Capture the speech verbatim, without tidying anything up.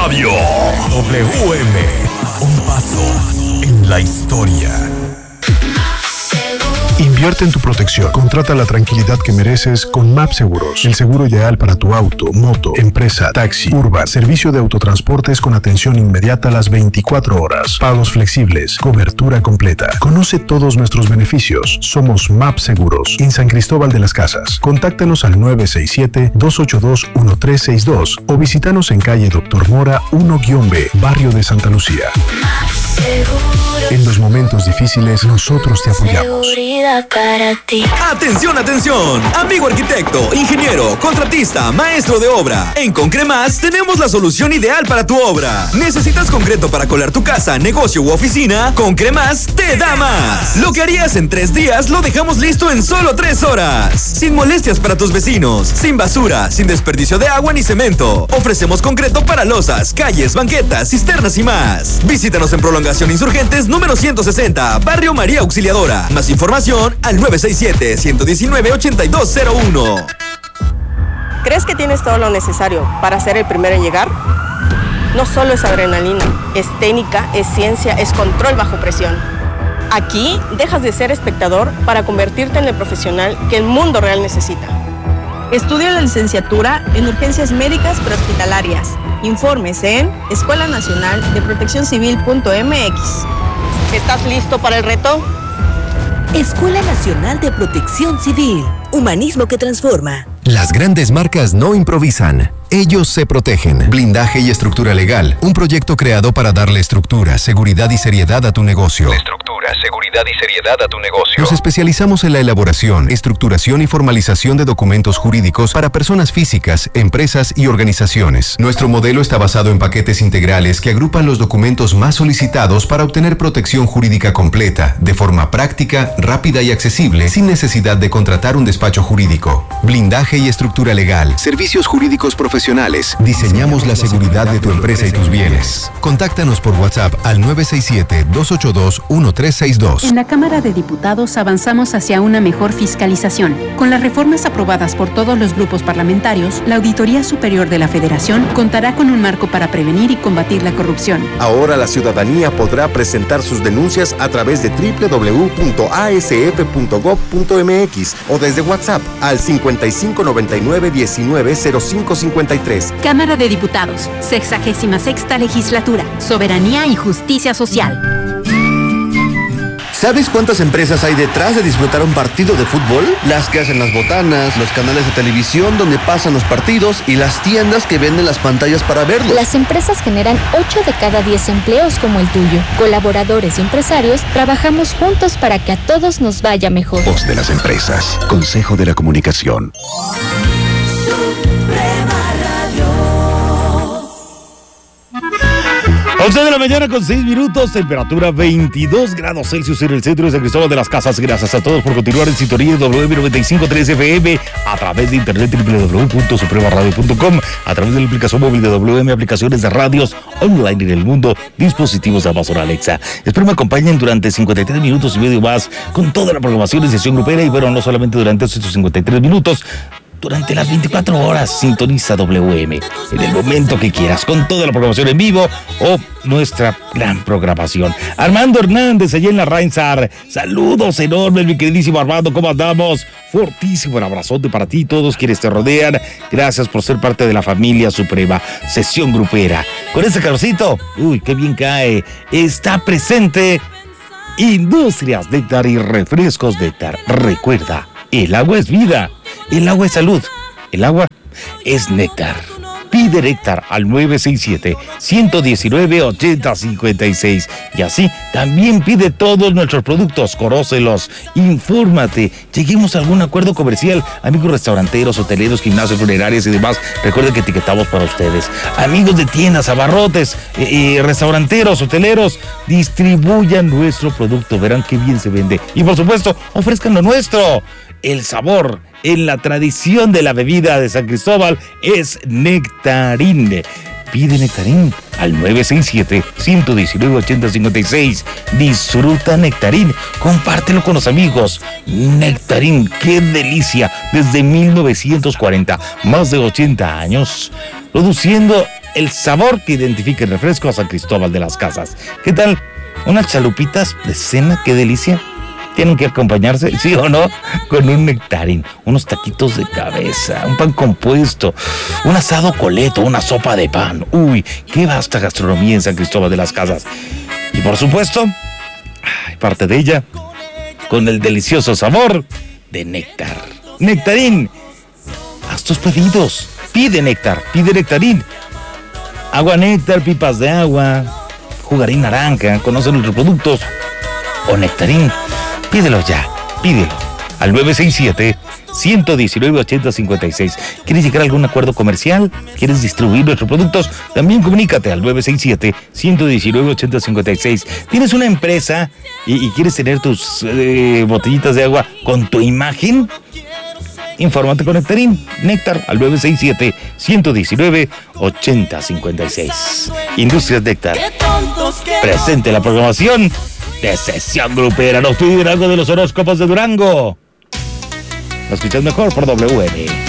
Radio. W M. Un paso en la historia. Invierte en tu protección. Contrata la tranquilidad que mereces con M A P Seguros. El seguro ideal para tu auto, moto, empresa, taxi, urban, servicio de autotransportes con atención inmediata a las veinticuatro horas. Pagos flexibles, cobertura completa. Conoce todos nuestros beneficios. Somos M A P Seguros. En San Cristóbal de las Casas. Contáctanos al nueve seis siete, dos ocho dos, uno tres seis dos o visítanos en calle Doctor Mora uno B, barrio de Santa Lucía. En los momentos difíciles, nosotros te apoyamos. Para ti. Atención, atención, amigo arquitecto, ingeniero, contratista, maestro de obra. En Concremas tenemos la solución ideal para tu obra. ¿Necesitas concreto para colar tu casa, negocio u oficina? Concremas te da más. Lo que harías en tres días lo dejamos listo en solo tres horas. Sin molestias para tus vecinos, sin basura, sin desperdicio de agua ni cemento. Ofrecemos concreto para losas, calles, banquetas, cisternas y más. Visítanos en Prolongación Insurgentes número ciento sesenta, Barrio María Auxiliadora. Más información al nueve seis siete, uno uno nueve, ocho dos cero uno. ¿Crees que tienes todo lo necesario para ser el primero en llegar? No solo es adrenalina, es técnica, es ciencia, es control bajo presión. Aquí dejas de ser espectador para convertirte en el profesional que el mundo real necesita. Estudia la licenciatura en urgencias médicas prehospitalarias. Informes en escuela nacional de protección civil punto m x. ¿Estás listo para el reto? Escuela Nacional de Protección Civil. Humanismo que transforma. Las grandes marcas no improvisan. Ellos se protegen. Blindaje y estructura legal. Un proyecto creado para darle estructura, seguridad y seriedad a tu negocio. Estructura, seguridad y seriedad a tu negocio. Nos especializamos en la elaboración, estructuración y formalización de documentos jurídicos para personas físicas, empresas y organizaciones. Nuestro modelo está basado en paquetes integrales que agrupan los documentos más solicitados para obtener protección jurídica completa, de forma práctica, rápida y accesible, sin necesidad de contratar un despacho jurídico. Blindaje y estructura legal. Servicios jurídicos profesionales. Diseñamos la seguridad de tu empresa y tus bienes. Contáctanos por WhatsApp al nueve seis siete, dos ocho dos, uno tres seis dos. En la Cámara de Diputados avanzamos hacia una mejor fiscalización. Con las reformas aprobadas por todos los grupos parlamentarios, la Auditoría Superior de la Federación contará con un marco para prevenir y combatir la corrupción. Ahora la ciudadanía podrá presentar sus denuncias a través de doble u doble u doble u punto a s f punto gob punto m x o desde WhatsApp al cincuenta y cinco noventa y nueve diecinueve cero cinco cincuenta y tres. Cámara de Diputados, sexagésima sexta legislatura, soberanía y justicia social. ¿Sabes cuántas empresas hay detrás de disfrutar un partido de fútbol? Las que hacen las botanas, los canales de televisión donde pasan los partidos y las tiendas que venden las pantallas para verlos. Las empresas generan ocho de cada diez empleos como el tuyo. Colaboradores y empresarios trabajamos juntos para que a todos nos vaya mejor. Voz de las empresas. Consejo de la Comunicación. once de la mañana con seis minutos, temperatura veintidós grados Celsius en el centro de San Cristóbal de las Casas. Gracias a todos por continuar en sintonía de W M noventa y cinco punto tres F M a través de internet doble u doble u doble u punto suprema radio punto com, a través de la aplicación móvil de W M, aplicaciones de radios online en el mundo, dispositivos de Amazon Alexa. Espero me acompañen durante cincuenta y tres minutos y medio más con toda la programación de Sesión Grupera y bueno, no solamente durante estos cincuenta y tres minutos, durante las veinticuatro horas, sintoniza W M en el momento que quieras, con toda la programación en vivo o nuestra gran programación. Armando Hernández, allá en la Reinsar. Saludos enormes, mi queridísimo Armando, ¿cómo andamos? Fortísimo el abrazote para ti y todos quienes te rodean. Gracias por ser parte de la familia suprema. Sesión Grupera. Con este calorcito, uy, qué bien cae. Está presente Industrias Néctar y Refrescos Néctar. Recuerda, el agua es vida. El agua es salud. El agua es néctar. Pide néctar al nueve seis siete, uno uno nueve, ocho cero cinco seis. Y así también pide todos nuestros productos. Conócelos, infórmate. Lleguemos a algún acuerdo comercial. Amigos restauranteros, hoteleros, gimnasios, funerarias y demás. Recuerden que etiquetamos para ustedes. Amigos de tiendas, abarrotes, eh, eh, restauranteros, hoteleros, distribuyan nuestro producto. Verán qué bien se vende. Y por supuesto, ofrezcan lo nuestro. El sabor en la tradición de la bebida de San Cristóbal es Nectarín. Pide Nectarín al nueve seis siete, uno uno nueve, ocho cero cinco seis. Disfruta Nectarín, compártelo con los amigos. Nectarín, qué delicia. Desde mil novecientos cuarenta, más de ochenta años, produciendo el sabor que identifica el refresco a San Cristóbal de las Casas. ¿Qué tal? Unas chalupitas de cena, qué delicia. Tienen que acompañarse, sí o no, con un nectarín, unos taquitos de cabeza, un pan compuesto, un asado coleto, una sopa de pan. Uy, qué vasta gastronomía en San Cristóbal de las Casas. Y por supuesto, parte de ella, con el delicioso sabor de néctar. Nectarín, haz tus pedidos, pide néctar, pide nectarín. Agua néctar, pipas de agua, jugarín naranja, conoce nuestros productos o nectarín. Pídelo ya, pídelo al nueve seis siete, uno uno nueve, ocho cero cinco seis. ¿Quieres llegar a algún acuerdo comercial? ¿Quieres distribuir nuestros productos? También comunícate al nueve seis siete, uno uno nueve, ocho cero cinco seis. ¿Tienes una empresa y, y quieres tener tus eh, botellitas de agua con tu imagen? Infórmate con Nectarín, Néctar al nueve seis siete, uno uno nueve, ocho cero cinco seis. Industrias Néctar. Presente la programación de Sesión Grupera. Nos piden algo de los horóscopos de Durango. Lo escuchas mejor por W M.